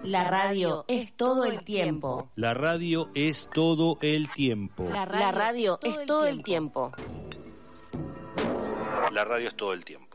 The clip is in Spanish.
La radio es todo el tiempo. La radio es todo el tiempo. La radio es todo el tiempo. La radio es todo el tiempo.